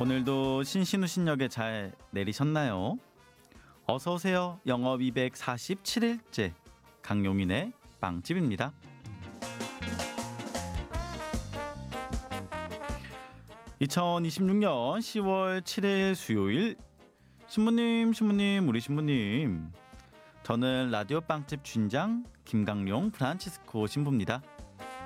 오늘도 신신우신역에 잘 내리셨나요? 어서오세요. 영업 247일째 강용인의 빵집입니다. 2026년 10월 7일 수요일. 신부님, 우리 신부님. 저는 라디오 빵집 주인장 김강용 프란치스코 신부입니다.